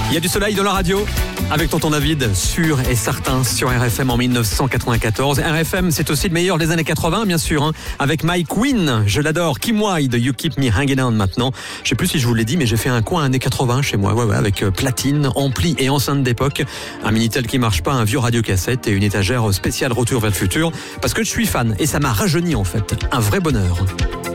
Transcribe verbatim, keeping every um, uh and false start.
Il y a du soleil dans la radio avec tonton David, sûr et certain, sur R F M en dix-neuf cent quatre-vingt-quatorze. R F M, c'est aussi le meilleur des années quatre-vingts, bien sûr, hein, avec Mike Queen, je l'adore, Kim Wilde, You Keep Me Hanging On maintenant. Je sais plus si je vous l'ai dit, mais j'ai fait un coin années quatre-vingts chez moi, ouais, ouais, avec platine, ampli et enceinte d'époque, un Minitel qui marche pas, un vieux radiocassette et une étagère spéciale Retour vers le futur, parce que je suis fan et ça m'a rajeuni en fait, un vrai bonheur.